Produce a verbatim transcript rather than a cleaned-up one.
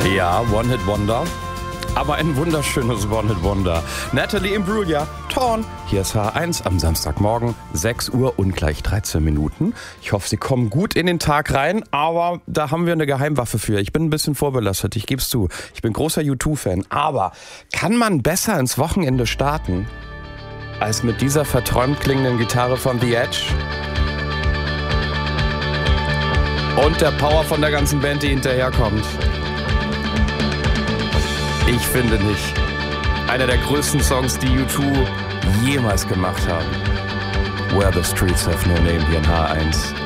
Ja, One-Hit-Wonder. Aber ein wunderschönes One-Hit-Wonder. Natalie Imbruglia, Torn. Hier ist H eins am Samstagmorgen, sechs Uhr und gleich dreizehn Minuten. Ich hoffe, Sie kommen gut in den Tag rein, aber da haben wir eine Geheimwaffe für. Ich bin ein bisschen vorbelastet, ich gebe es zu. Ich bin großer U zwei Fan. Aber kann man besser ins Wochenende starten, als mit dieser verträumt klingenden Gitarre von The Edge? Und der Power von der ganzen Band, die hinterherkommt. Ich finde nicht. Einer der größten Songs, die U zwei jemals gemacht haben. Where the Streets Have No Name hier in H eins.